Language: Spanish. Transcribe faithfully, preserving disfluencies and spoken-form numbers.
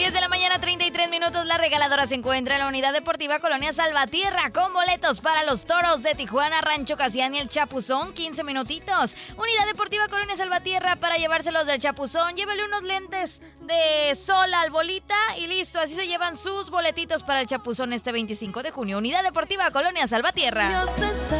diez de la mañana, treinta y tres minutos. La regaladora se encuentra en la Unidad Deportiva Colonia Salvatierra con boletos para los Toros de Tijuana, Rancho Casián y el Chapuzón. quince minutitos. Unidad Deportiva Colonia Salvatierra para llevárselos del Chapuzón. Llévele unos lentes de sol al bolita y listo. Así se llevan sus boletitos para el Chapuzón este veinticinco de junio. Unidad Deportiva Colonia Salvatierra.